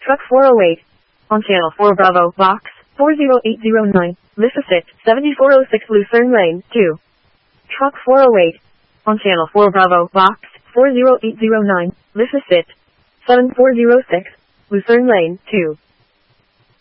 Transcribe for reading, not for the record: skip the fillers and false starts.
Truck 408. On Channel 4 Bravo, Box 40809, Lissasit, 7406 Lucerne Lane, 2. Truck 408. On Channel 4 Bravo, Box 40809, Lissasit, 7406, Lucerne Lane, 2.